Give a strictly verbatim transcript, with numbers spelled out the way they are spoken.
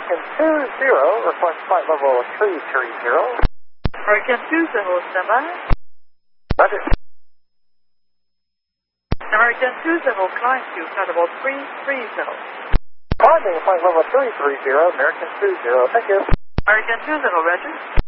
American two zero, request flight level three three zero. American two zero, standby. Roger. American two zero, climb to flight level three three zero. Climbing flight level three three zero, American two zero, thank you. American two zero, roger.